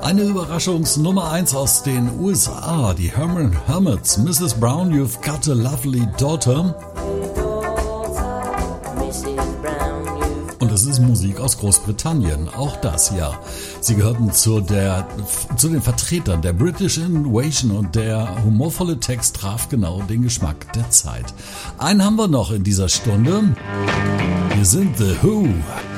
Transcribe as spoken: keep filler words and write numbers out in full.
Eine Überraschungsnummer eins aus den U S A, die Herman Hermits, Missus Brown, You've Got a Lovely Daughter. Und es ist Musik aus Großbritannien, auch das, ja. Sie gehörten zu, der, zu den Vertretern der British Invasion und der humorvolle Text traf genau den Geschmack der Zeit. Einen haben wir noch in dieser Stunde. Wir sind The Who.